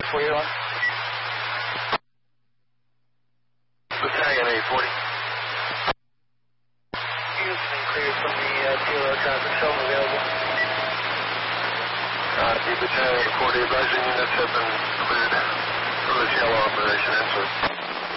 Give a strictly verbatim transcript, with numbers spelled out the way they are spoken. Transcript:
for you on? Battalion eight forty. Houston clear from the uh, Kilo traffic show available. Uh, the Battalion eight forty, advising units have been cleared from this yellow operation, answer.